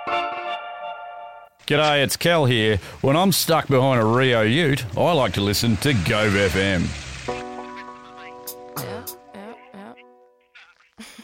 G'day, it's Kel here. When I'm stuck behind a Rio Ute, I like to listen to Gove FM. Yeah.